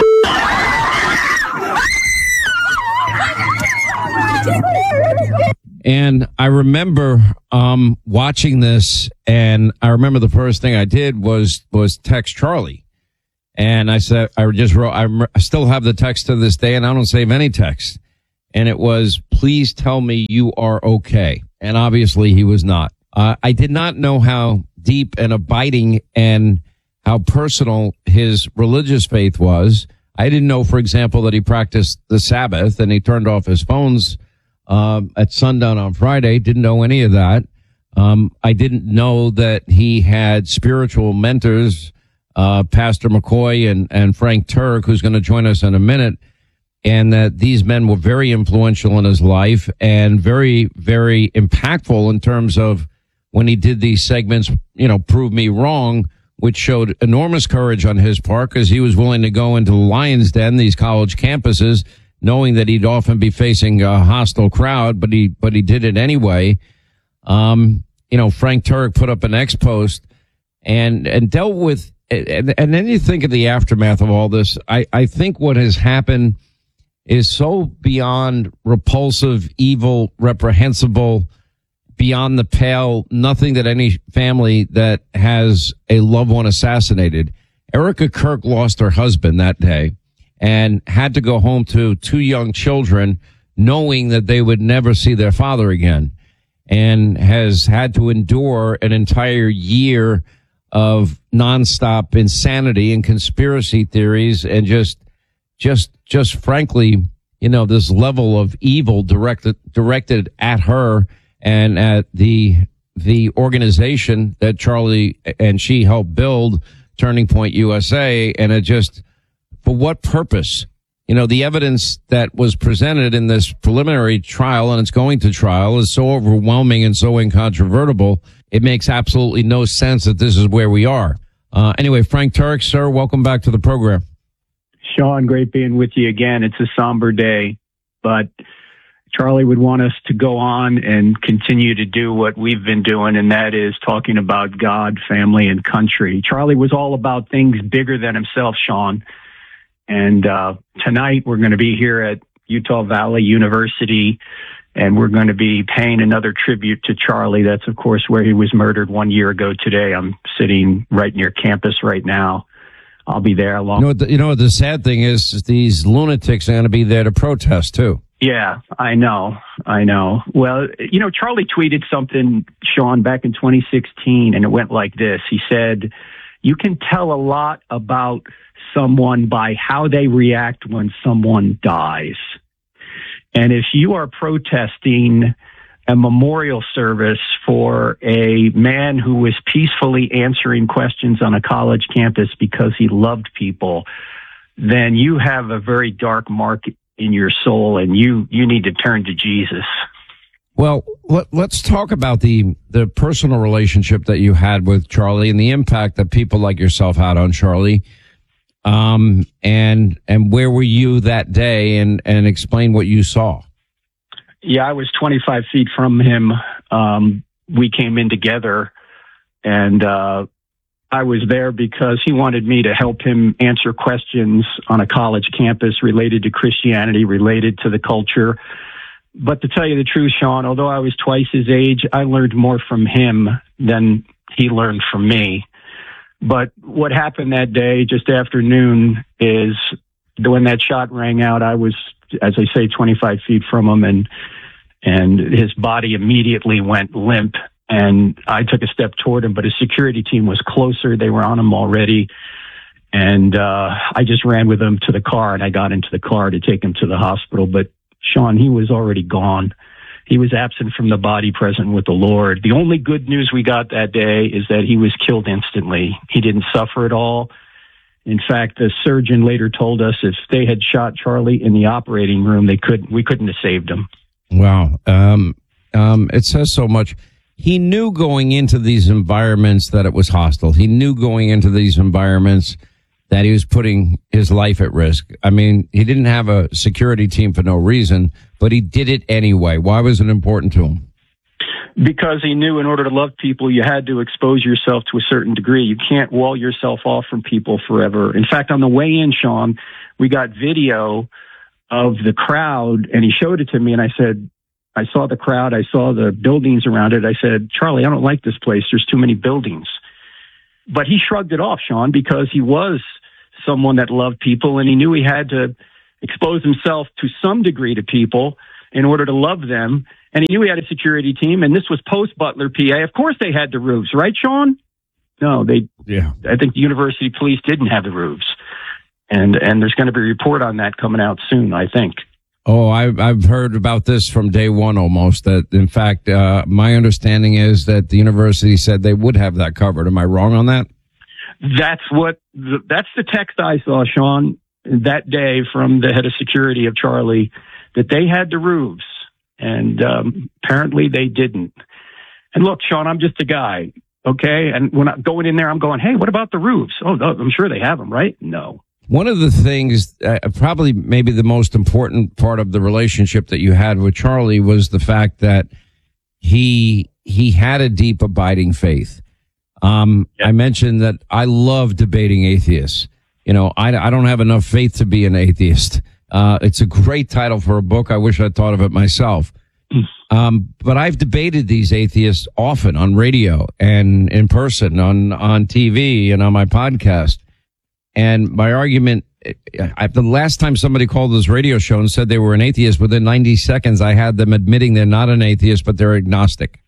And I remember watching this, and I remember the first thing I did was text Charlie. And I said, I just wrote, I still have the text to this day, and I don't save any text. And it was, please tell me you are okay. And obviously he was not. I did not know how deep and abiding and how personal his religious faith was. I didn't know, for example, that he practiced the Sabbath and he turned off his phones at sundown on Friday. Didn't know any of that. I didn't know that he had spiritual mentors, Pastor McCoy and Frank Turk, who's going to join us in a minute, and that these men were very influential in his life and very, very impactful in terms of when he did these segments, Prove Me Wrong, which showed enormous courage on his part because he was willing to go into the lion's den, these college campuses, knowing that he'd often be facing a hostile crowd, but he did it anyway. Frank Turk put up an X-post and dealt with, and then you think of the aftermath of all this. I think what has happened is so beyond repulsive, evil, reprehensible, beyond the pale, nothing that any family that has a loved one assassinated. Erica Kirk lost her husband that day and had to go home to 2 young children, knowing that they would never see their father again, and has had to endure an entire year of nonstop insanity and conspiracy theories and just frankly, this level of evil directed at her and at the organization that Charlie and she helped build, Turning Point USA. And it just, for what purpose? The evidence that was presented in this preliminary trial, and it's going to trial, is so overwhelming and so incontrovertible. It makes absolutely no sense that this is where we are. Anyway, Frank Turk, sir, welcome back to the program. Sean, great being with you again. It's a somber day, but Charlie would want us to go on and continue to do what we've been doing, and that is talking about God, family, and country. Charlie was all about things bigger than himself, Sean. And tonight we're going to be here at Utah Valley University, and we're going to be paying another tribute to Charlie. That's, of course, where he was murdered 1 year ago today. I'm sitting right near campus right now. I'll be there along. You know what the sad thing is these lunatics are going to be there to protest too. Yeah, I know. Well, Charlie tweeted something, Sean, back in 2016, and it went like this. He said, "You can tell a lot about someone by how they react when someone dies. And if you are protesting a memorial service for a man who was peacefully answering questions on a college campus because he loved people, then you have a very dark mark in your soul, and you need to turn to Jesus." Well, let's talk about the personal relationship that you had with Charlie and the impact that people like yourself had on Charlie. And where were you that day, and explain what you saw. Yeah, I was 25 feet from him. We came in together, and I was there because he wanted me to help him answer questions on a college campus related to Christianity, related to the culture. But to tell you the truth, Sean, although I was twice his age, I learned more from him than he learned from me. But what happened that day, just after noon, is when that shot rang out, I was, as I say, 25 feet from him, and his body immediately went limp. And I took a step toward him, but his security team was closer. They were on him already. And I just ran with him to the car, and I got into the car to take him to the hospital. But, Sean, he was already gone. He was absent from the body, present with the Lord. The only good news we got that day is that he was killed instantly. He didn't suffer at all. In fact, the surgeon later told us if they had shot Charlie in the operating room, we couldn't have saved him. Wow. It says so much. he knew going into these environments that it was hostile. He knew going into these environments that he was putting his life at risk. I mean, he didn't have a security team for no reason, but he did it anyway. Why was it important to him? Because he knew in order to love people, you had to expose yourself to a certain degree. You can't wall yourself off from people forever. In fact, on the way in, Sean, we got video of the crowd, and he showed it to me, and I said, I saw the crowd, I saw the buildings around it. I said, Charlie, I don't like this place. There's too many buildings. But he shrugged it off, Sean, because he was someone that loved people, and he knew he had to expose himself to some degree to people in order to love them. And he knew he had a security team, and this was post-Butler, PA. Of course they had the roofs, right, Sean? No, I think the university police didn't have the roofs. And there's going to be a report on that coming out soon, I think. Oh, I've heard about this from day one almost. That, in fact, my understanding is that the university said they would have that covered. Am I wrong on that? That's the text I saw, Sean, that day from the head of security of Charlie, that they had the roofs. And apparently they didn't. And look, Sean, I'm just a guy, okay? And when I'm going in there, I'm going, hey, what about the roofs? Oh, no, I'm sure they have them, right? No. One of the things, probably maybe the most important part of the relationship that you had with Charlie was the fact that he had a deep, abiding faith. I mentioned that I love debating atheists. You know, I don't have enough faith to be an atheist. It's a great title for a book. I wish I'd thought of it myself. But I've debated these atheists often on radio and in person, on TV and on my podcast. And my argument, the last time somebody called this radio show and said they were an atheist, within 90 seconds, I had them admitting they're not an atheist, but they're agnostic.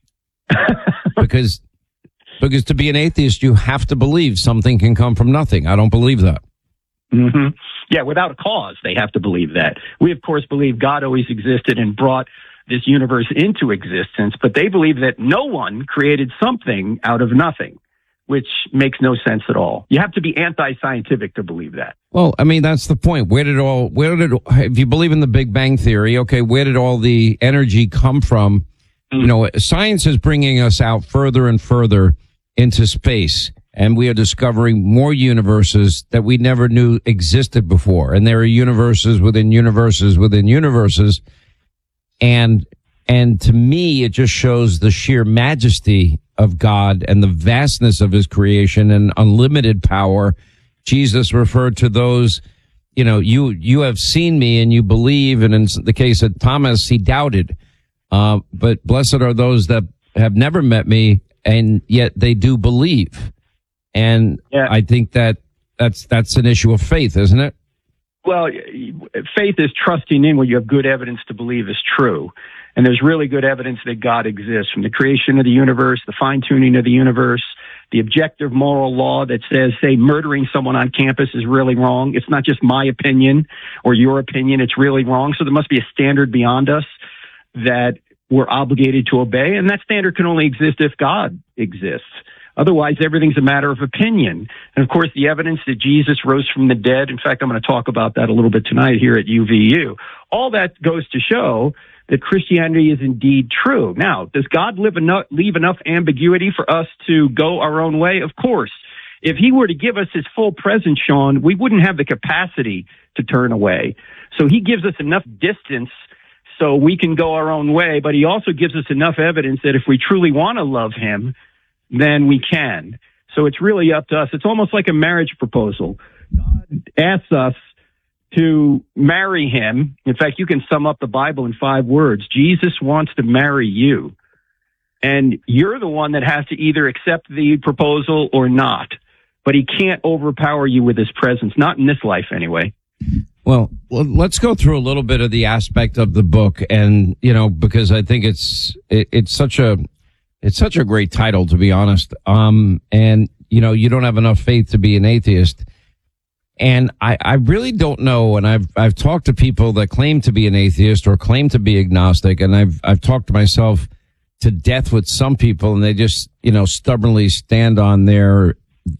Because to be an atheist, you have to believe something can come from nothing. I don't believe that. Mm-hmm. Yeah, without a cause, they have to believe that. We, of course, believe God always existed and brought this universe into existence, but they believe that no one created something out of nothing, which makes no sense at all. You have to be anti-scientific to believe that. Well, I mean, that's the point. If you believe in the Big Bang Theory, okay, where did all the energy come from? You know, science is bringing us out further and further into space, and we are discovering more universes that we never knew existed before. And there are universes within universes within universes. And to me, it just shows the sheer majesty of God and the vastness of his creation and unlimited power. Jesus referred to those, you know, you have seen me and you believe. And in the case of Thomas, he doubted. But blessed are those that have never met me and yet they do believe. And I think that's an issue of faith, isn't it? Well, faith is trusting in what you have good evidence to believe is true. And there's really good evidence that God exists, from the creation of the universe, the fine-tuning of the universe, the objective moral law that says, say, murdering someone on campus is really wrong. It's not just my opinion or your opinion. It's really wrong. So there must be a standard beyond us that we're obligated to obey. And that standard can only exist if God exists. Otherwise, everything's a matter of opinion. And of course, the evidence that Jesus rose from the dead, in fact, I'm going to talk about that a little bit tonight here at UVU. All that goes to show that Christianity is indeed true. Now, does God leave enough ambiguity for us to go our own way? Of course. If he were to give us his full presence, Sean, we wouldn't have the capacity to turn away. So he gives us enough distance so we can go our own way, but he also gives us enough evidence that if we truly want to love him, then we can. So it's really up to us. It's almost like a marriage proposal. God asks us to marry him. In fact, you can sum up the Bible in 5 words. Jesus wants to marry you. And you're the one that has to either accept the proposal or not. But he can't overpower you with his presence, not in this life anyway. Well, let's go through a little bit of the aspect of the book. And, you know, because I think it's such a great title, to be honest. And, you know, you don't have enough faith to be an atheist. And I really don't know. And I've talked to people that claim to be an atheist or claim to be agnostic. And I've talked to myself to death with some people, and they just, you know, stubbornly stand on their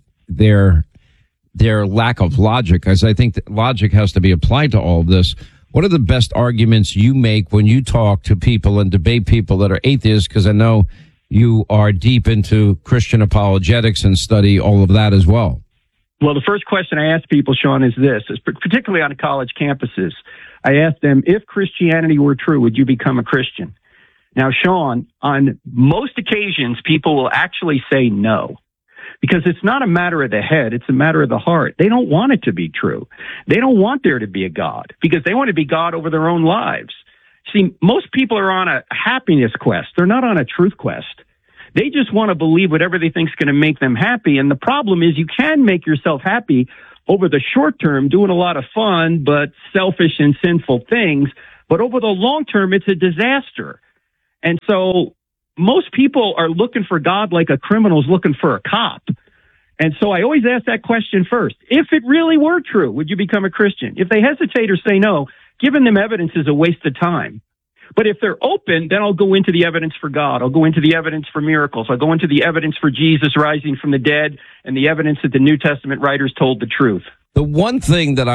lack of logic, because I think that logic has to be applied to all of this. What are the best arguments you make when you talk to people and debate people that are atheists? Because I know you are deep into Christian apologetics and study all of that as well. Well, the first question I ask people, Sean, is this, particularly on college campuses. I ask them, if Christianity were true, would you become a Christian? Now, Sean, on most occasions, people will actually say no, because it's not a matter of the head. It's a matter of the heart. They don't want it to be true. They don't want there to be a God, because they want to be God over their own lives. See, most people are on a happiness quest. They're not on a truth quest. They just want to believe whatever they think is going to make them happy. And the problem is you can make yourself happy over the short term, doing a lot of fun, but selfish and sinful things. But over the long term, it's a disaster. And so most people are looking for God like a criminal is looking for a cop. And so I always ask that question first. If it really were true, would you become a Christian? If they hesitate or say no, giving them evidence is a waste of time. But if they're open, then I'll go into the evidence for God. I'll go into the evidence for miracles. I'll go into the evidence for Jesus rising from the dead and the evidence that the New Testament writers told the truth. The one thing that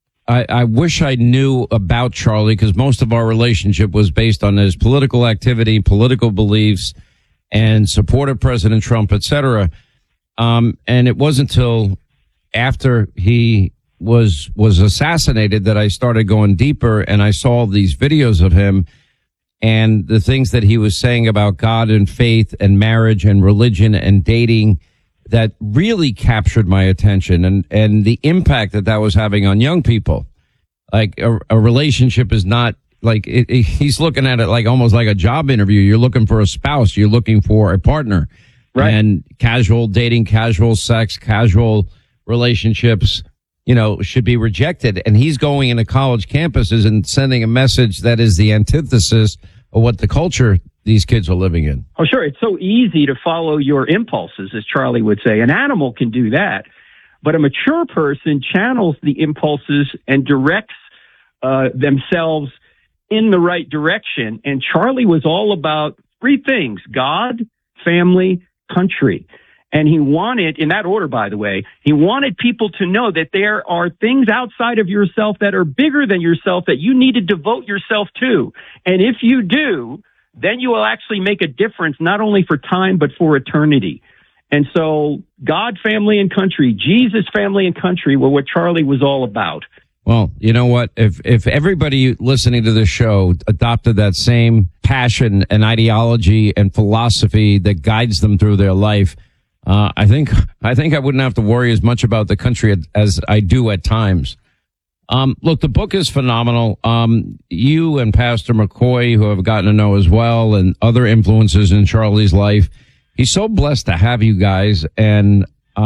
I wish I knew about Charlie, because most of our relationship was based on his political activity, political beliefs, and support of President Trump, etc. And it wasn't until after he was assassinated that I started going deeper, and I saw these videos of him and the things that he was saying about God and faith and marriage and religion and dating that really captured my attention, and the impact that was having on young people. Like a relationship is not like he's looking at it like almost like a job interview. You're looking for a spouse. You're looking for a partner. Right. And casual dating, casual sex, casual relationships, should be rejected. And he's going into college campuses and sending a message that is the antithesis of what the culture these kids are living in. Oh, sure. It's so easy to follow your impulses, as Charlie would say. An animal can do that, but a mature person channels the impulses and directs themselves in the right direction. And Charlie was all about three things: God, family, country. And he wanted, in that order, by the way, he wanted people to know that there are things outside of yourself that are bigger than yourself that you need to devote yourself to. And if you do, then you will actually make a difference, not only for time, but for eternity. And so God, family, and country, Jesus, family, and country were what Charlie was all about. Well, you know what? If everybody listening to this show adopted that same passion and ideology and philosophy that guides them through their life, I think I wouldn't have to worry as much about the country as I do at times. Look, the book is phenomenal. You and Pastor McCoy, who I've gotten to know as well, and other influences in Charlie's life. He's so blessed to have you guys, and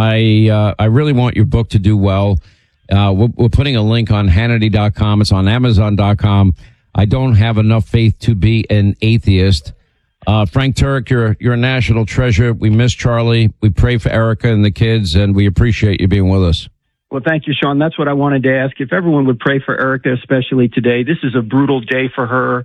I really want your book to do well. We're putting a link on Hannity.com. It's on Amazon.com. I don't have enough faith to be an atheist. Frank Turek, you're a national treasure. We miss Charlie. We pray for Erica and the kids, and we appreciate you being with us. Well, thank you, Sean. That's what I wanted to ask. If everyone would pray for Erica, especially today. This is a brutal day for her.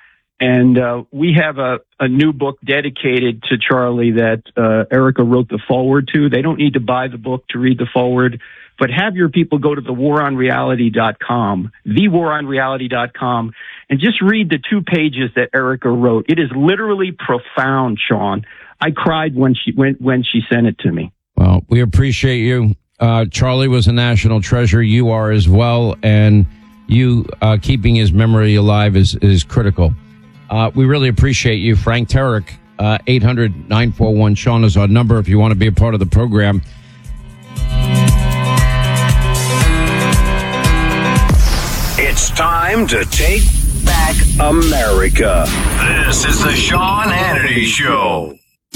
And we have a new book dedicated to Charlie that Erica wrote the foreword to. They don't need to buy the book to read the foreword, but have your people go to thewaronreality.com, thewaronreality.com, and just read the 2 pages that Erica wrote. It is literally profound, Sean. I cried when she sent it to me. Well, we appreciate you. Charlie was a national treasure. You are as well, and you keeping his memory alive is critical. We really appreciate you. Frank Turek, 800-941-SEAN is our number if you want to be a part of the program. It's time to take back America. This is the Sean Hannity Show.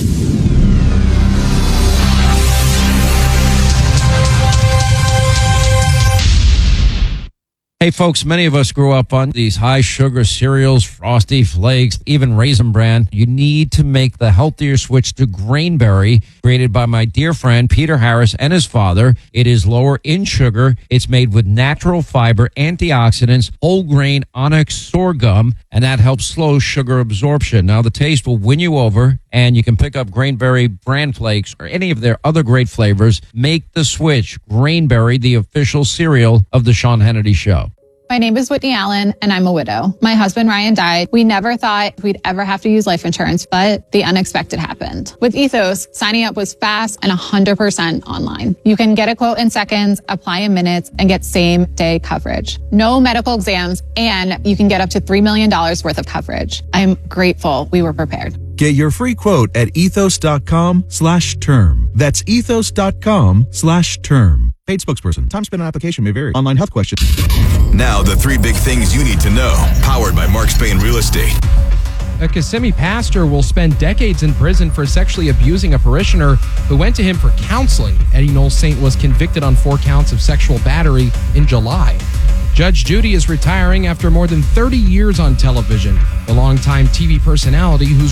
Hey, folks, many of us grew up on these high-sugar cereals, Frosty Flakes, even Raisin Bran. You need to make the healthier switch to Grainberry, created by my dear friend Peter Harris and his father. It is lower in sugar. It's made with natural fiber, antioxidants, whole grain onyx sorghum, and that helps slow sugar absorption. Now, the taste will win you over, and you can pick up Grainberry Bran Flakes or any of their other great flavors. Make the switch. Grainberry, the official cereal of the Sean Hannity Show. My name is Whitney Allen, and I'm a widow. My husband, Ryan, died. We never thought we'd ever have to use life insurance, but the unexpected happened. With Ethos, signing up was fast and 100% online. You can get a quote in seconds, apply in minutes, and get same-day coverage. No medical exams, and you can get up to $3 million worth of coverage. I'm grateful we were prepared. Get your free quote at ethos.com/term. That's ethos.com/term. Paid spokesperson. Time spent on application may vary. Online health questions. Now, the 3 big things you need to know. Powered by Mark Spain Real Estate. A Kissimmee pastor will spend decades in prison for sexually abusing a parishioner who went to him for counseling. Eddie Knowles Saint was convicted on 4 counts of sexual battery in July. Judge Judy is retiring after more than 30 years on television. The longtime TV personality whose